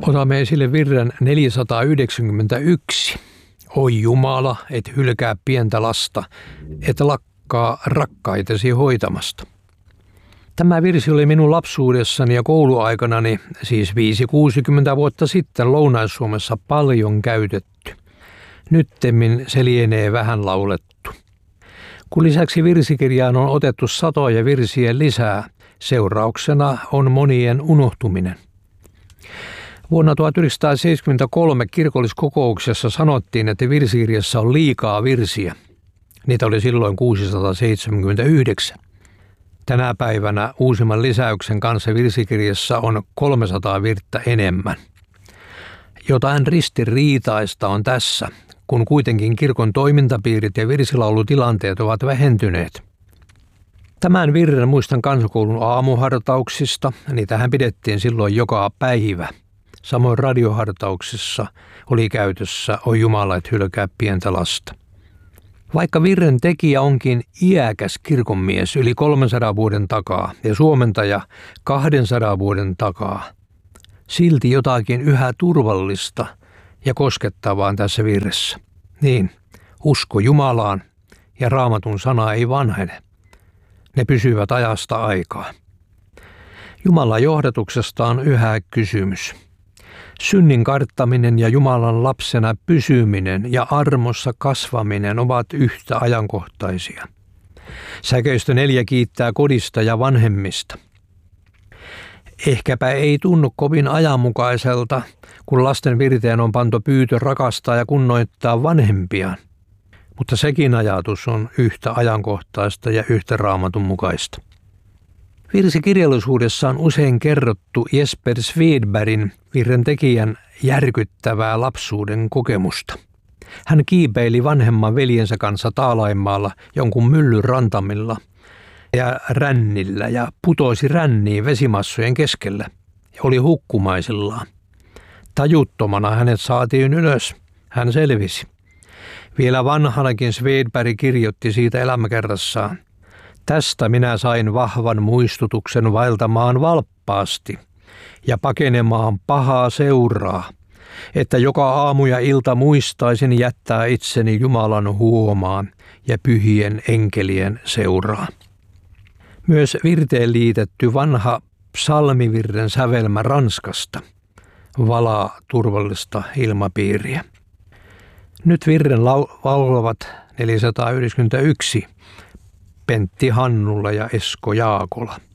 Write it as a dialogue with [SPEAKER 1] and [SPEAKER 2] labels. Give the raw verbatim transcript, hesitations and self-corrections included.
[SPEAKER 1] Otamme esille virren neljäsataayhdeksänkymmentäyksi. Oi Jumala, et hylkää pientä lasta, et lakkaa rakkaitesi hoitamasta. Tämä virsi oli minun lapsuudessani ja kouluaikanani, siis viisi kuusikymmentä vuotta sitten Lounais-Suomessa paljon käytetty. Nyttemmin se lienee vähän laulettu. Kun lisäksi virsikirjaan on otettu satoja virsiä lisää, seurauksena on monien unohtuminen. Vuonna tuhatyhdeksänsataaseitsemänkymmentäkolme kirkolliskokouksessa sanottiin, että virsikirjassa on liikaa virsiä. Niitä oli silloin kuusisataaseitsemänkymmentäyhdeksän. Tänä päivänä uusimman lisäyksen kanssa virsikirjassa on kolmesataa virttä enemmän. Jotain ristiriitaista on tässä, kun kuitenkin kirkon toimintapiirit ja virsilaulutilanteet ovat vähentyneet. Tämän virren muistan kansakoulun aamuhartauksista, niitähän pidettiin silloin joka päivä. Samoin radiohartauksissa oli käytössä Oi Jumala, et hylkää pientä lasta. Vaikka virren tekijä onkin iäkäs kirkonmies yli kolmensadan vuoden takaa ja suomentaja kahdensadan vuoden takaa, silti jotakin yhä turvallista ja koskettavaa tässä virressä. Niin, usko Jumalaan ja Raamatun sana ei vanhene. Ne pysyvät ajasta aikaa. Jumalan johdatuksesta on yhä kysymys. Synnin karttaminen ja Jumalan lapsena pysyminen ja armossa kasvaminen ovat yhtä ajankohtaisia. Säkeistö neljä kiittää kodista ja vanhemmista. Ehkäpä ei tunnu kovin ajanmukaiselta, kun lasten virteen on pantu pyytö rakastaa ja kunnioittaa vanhempiaan. Mutta sekin ajatus on yhtä ajankohtaista ja yhtä Raamatun mukaista. Virsikirjallisuudessa on usein kerrottu Jesper Svedbergin, virren tekijän, järkyttävää lapsuuden kokemusta. Hän kiipeili vanhemman veljensä kanssa Taalainmaalla jonkun myllyn rantamilla ja rännillä ja putoisi ränniin vesimassojen keskellä ja oli hukkumaisillaan. Tajuttomana hänet saatiin ylös. Hän selvisi. Vielä vanhanakin Svedberg kirjoitti siitä elämäkerrassaan. Tästä minä sain vahvan muistutuksen vaeltamaan valppaasti ja pakenemaan pahaa seuraa, että joka aamu ja ilta muistaisin jättää itseni Jumalan huomaan ja pyhien enkelien seuraan. Myös virteen liitetty vanha psalmivirren sävelmä Ranskasta valaa turvallista ilmapiiriä. Nyt virren laulavat neljäsataayhdeksänkymmentäyksi Pentti Hannula ja Esko Jaakola.